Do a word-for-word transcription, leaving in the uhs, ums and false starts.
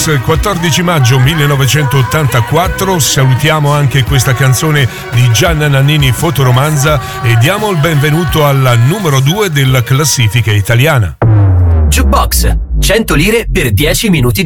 Jukebox, quattordici maggio millenovecentottantaquattro. Salutiamo anche questa canzone di Gianna Nannini, Fotoromanza, e diamo il benvenuto alla numero due della classifica italiana. Jukebox, cento lire per dieci minuti di